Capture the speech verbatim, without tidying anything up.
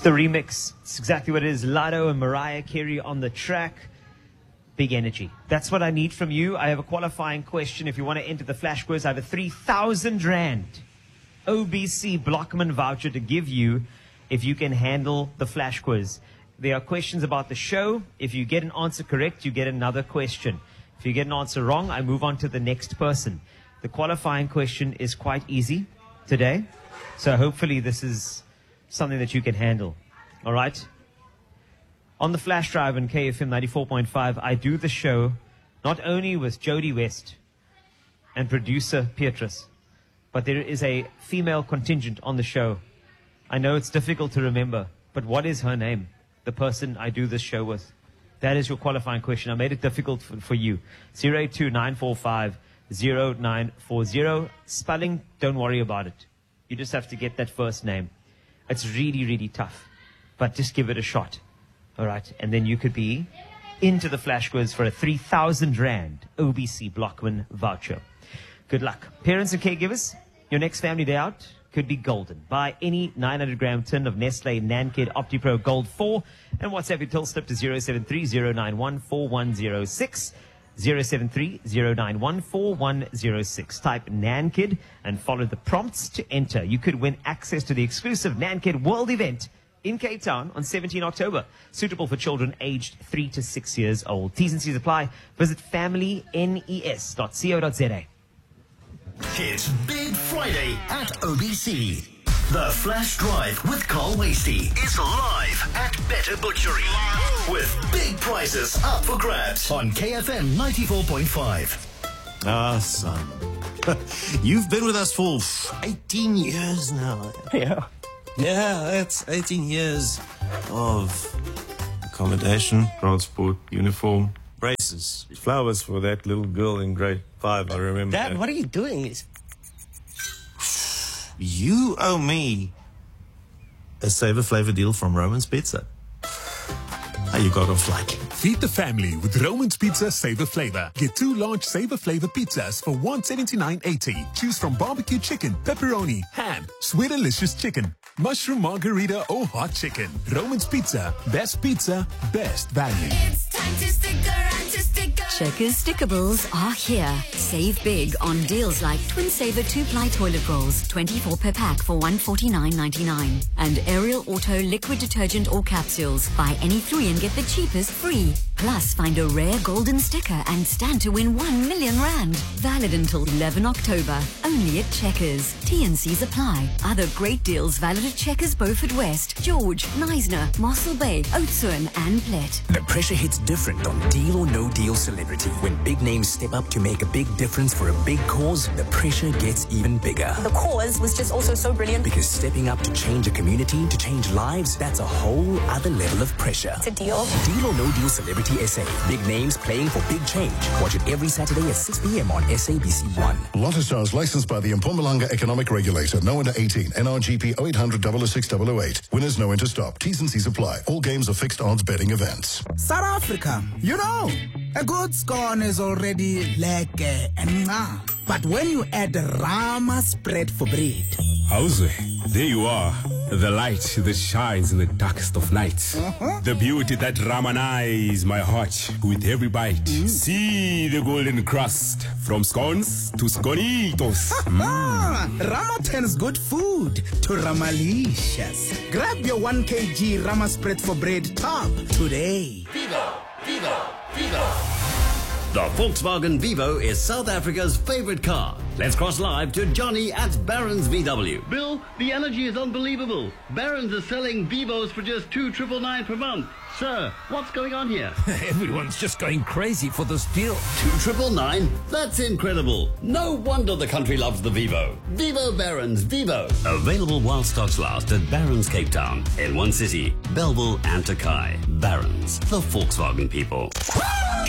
the remix. It's exactly what it is. Lado and Mariah Carey on the track. Big energy. That's what I need from you. I have a qualifying question. If you want to enter the flash quiz, I have a three thousand rand O B C Blockman voucher to give you if you can handle the flash quiz. There are questions about the show. If you get an answer correct, you get another question. If you get an answer wrong, I move on to the next person. The qualifying question is quite easy today. So hopefully this is something that you can handle. All right? On the flash drive in K F M ninety-four point five, I do the show not only with Jody West and producer Petrus, but there is a female contingent on the show. I know it's difficult to remember, but what is her name? The person I do this show with. That is your qualifying question. I made it difficult for, for you. zero eight two nine four five zero nine four zero. Spelling, don't worry about it. You just have to get that first name. It's really, really tough. But just give it a shot. All right? And then you could be into the flash quiz for a three thousand rand O B C Blockman voucher. Good luck. Parents and caregivers, your next family day out could be golden. Buy any nine hundred gram tin of Nestle Nankid OptiPro Gold four and WhatsApp your till slip to zero seven three zero nine one four one zero six. zero seven three zero nine one four one zero six. Type Nankid and follow the prompts to enter. You could win access to the exclusive Nankid World event in Cape Town on seventeenth October. Suitable for children aged three to six years old. T's and C's apply. Visit family nes dot co dot za. It's Big Friday at O B C. The Flash Drive with Carl Wasty is live at Better Butchery with big prizes up for grabs on K F M ninety-four point five. Ah, son. You've been with us for eighteen years now. Yeah. Yeah, that's eighteen years of accommodation, transport, uniform, braces, flowers for that little girl in grade five, I remember. Dad, what are you doing? You owe me a Savor Flavor deal from Roman's Pizza. How you got off like? Feed the family with Roman's Pizza Savor Flavor. Get two large Savor Flavor pizzas for one seventy-nine eighty. Choose from barbecue chicken, pepperoni, ham, sweet delicious chicken, mushroom margarita or hot chicken. Roman's Pizza. Best pizza, best value. It's time to stick around to stick around. Checkers Stickables are here. Save big on deals like Twin Saver two-ply toilet rolls, twenty-four per pack for one forty-nine ninety-nine. And Ariel Auto liquid detergent or capsules. Buy any three and get the cheapest free. Plus, find a rare golden sticker and stand to win one million rand. Valid until eleventh October. Only at Checkers. T and C's apply. Other great deals valid at Checkers Beaufort West, George, Neisner, Mossel Bay, Oudtshoorn and Plet. The pressure hits different on Deal or No Deal Celebrity. When big names step up to make a big difference for a big cause, the pressure gets even bigger. The cause was just also so brilliant. Because stepping up to change a community, to change lives, that's a whole other level of pressure. It's a deal. Deal or No Deal Celebrity S A. Big names playing for big change. Watch it every Saturday at six p.m. on S A B C one. Lotto Stars licensed by the Mpumalanga Economic Regulator. No under eighteen. N R G P oh eight hundred double oh six double oh eight. Winners know when to stop. T's and C's apply. All games are fixed odds betting events. South Africa, you know, a good scone is already like uh, and ah. But when you add Rama spread for bread. How's it? There you are. The light that shines in the darkest of nights. Uh-huh. The beauty that ramanize my heart with every bite. Mm. See the golden crust from scones to sconitos. Mm. Rama turns good food to Ramalicious. Grab your one kilogram Rama spread for bread tub today. Vivo, Vivo, Vivo. The Volkswagen Vivo is South Africa's favorite car. Let's cross live to Johnny at Barron's V W. Bill, the energy is unbelievable. Barron's is selling Vivos for just two triple nine per month. Sir, what's going on here? Everyone's just going crazy for this deal. Two triple nine? That's incredible. No wonder the country loves the Vivo. Vivo Barron's Vivo. Available while stocks last at Barron's Cape Town, in one city, Bellville and Takai. Barron's, the Volkswagen people.